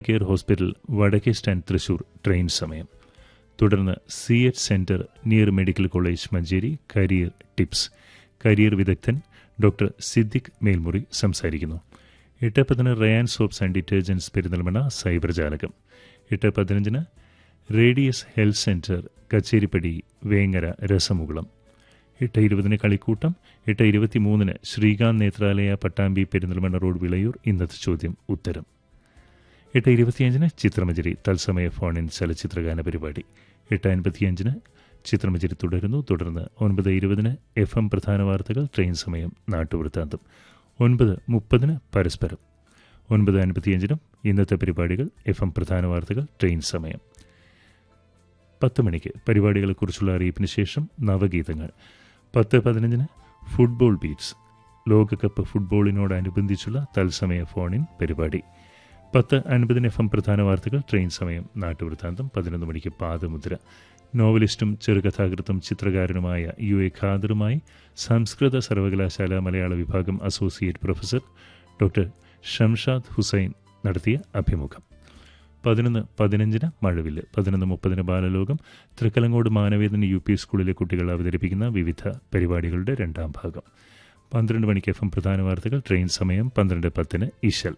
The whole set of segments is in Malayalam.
കെയർ ഹോസ്പിറ്റൽ വടക്കേ സ്റ്റാൻഡ് തൃശൂർ ട്രെയിൻ സമയം. തുടർന്ന് CH centre near medical college Manjeri career tips. Career വിദഗ്ധൻ ഡോക്ടർ സിദ്ദിഖ് മേൽമുറി സംസാരിക്കുന്നു. 8:10 Ryan soaps and detergents Perinthalmanna cyber ജാലകം. 8:15 radius health centre Kacheripadi Vengara രസമുകുളം. 8:20 കളിക്കൂട്ടം. 8:23 ശ്രീകാന്ത് നേത്രാലയ പട്ടാമ്പി പെരിന്തൽമണ്ണ റോഡ് വിളയൂർ ഇന്നത്തെ ചോദ്യം ഉത്തരം. 8:25 ചിത്രമഞ്ജരി തത്സമയ ഫോണിൻ ചലച്ചിത്രഗാന പരിപാടി. 8:55 ചിത്രമഞ്ജരി തുടരുന്നു. തുടർന്ന് 9:20 FM പ്രധാന വാർത്തകൾ ട്രെയിൻ സമയം നാട്ടുവൃത്താന്തം. 9:30 പരസ്പരം. 9:55 ഇന്നത്തെ പരിപാടികൾ FM പ്രധാന വാർത്തകൾ ട്രെയിൻ സമയം. 10 മണിക്ക് പരിപാടികളെക്കുറിച്ചുള്ള അറിയിപ്പിന് ശേഷം നവഗീതങ്ങൾ. 10:15 ഫുട്ബോൾ ബീറ്റ്സ് ലോകകപ്പ് ഫുട്ബോളിനോടനുബന്ധിച്ചുള്ള തത്സമയ ഫോണിൻ പരിപാടി. 10:50 FM പ്രധാന വാർത്തകൾ ട്രെയിൻ സമയം നാട്ടുവൃത്താന്തം. 11 മണിക്ക് പാദമുദ്ര. നോവലിസ്റ്റും ചെറുകഥാകൃത്തും ചിത്രകാരനുമായ UA ഖാദറുമായി സംസ്കൃത സർവകലാശാല മലയാള വിഭാഗം associate professor doctor Shamshad Hussain നടത്തിയ അഭിമുഖം. 11:15 മഴവില്ല്. 11:30 ബാലലോകം. തൃക്കലങ്ങോട് മാനവേദൻ UP സ്കൂളിലെ കുട്ടികൾ അവതരിപ്പിക്കുന്ന വിവിധ പരിപാടികളുടെ രണ്ടാം ഭാഗം. 12 മണിക്ക് FM പ്രധാന വാർത്തകൾ ട്രെയിൻ സമയം. 12:10 ഇശൽ.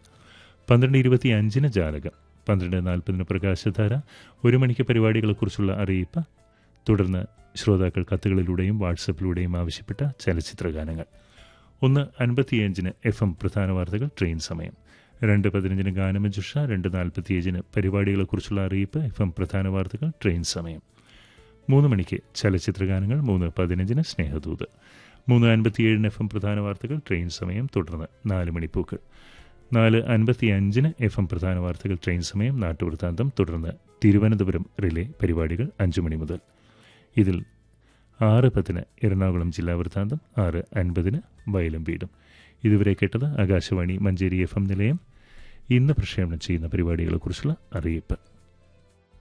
12:25 ജാലകം. 12:40 പ്രകാശധാര. 1 മണിക്ക് പരിപാടികളെക്കുറിച്ചുള്ള അറിയിപ്പ്. തുടർന്ന് ശ്രോതാക്കൾ കത്തുകളിലൂടെയും വാട്സപ്പിലൂടെയും ആവശ്യപ്പെട്ട ചലച്ചിത്രഗാനങ്ങൾ. 1:55 FM പ്രധാന വാർത്തകൾ ട്രെയിൻ സമയം. 2:15 ഗാനമഞ്ജുഷ. 2:47 പരിപാടികളെക്കുറിച്ചുള്ള അറിയിപ്പ്. FM പ്രധാന വാർത്തകൾ ട്രെയിൻ സമയം. 3 മണിക്ക് ചലച്ചിത്രഗാനങ്ങൾ. 3:15 സ്നേഹദൂത്. 3:57 FM പ്രധാന വാർത്തകൾ ട്രെയിൻ സമയം. തുടർന്ന് 4 മണിപ്പൂക്കൾ. 4:55 FM പ്രധാന വാർത്തകൾ ട്രെയിൻ സമയം നാട്ടുവൃത്താന്തം. തുടർന്ന് തിരുവനന്തപുരം റിലേ പരിപാടികൾ 5 മണി മുതൽ. ഇതിൽ 6:10 എറണാകുളം ജില്ലാ വൃത്താന്തം. 6:50 വയലും വീടും. ഇതുവരെ കേട്ടത് ആകാശവാണി മഞ്ചേരി FM നിലയം ഇന്ന് പ്രക്ഷേപണം ചെയ്യുന്ന പരിപാടികളെക്കുറിച്ചുള്ള അറിയിപ്പ്.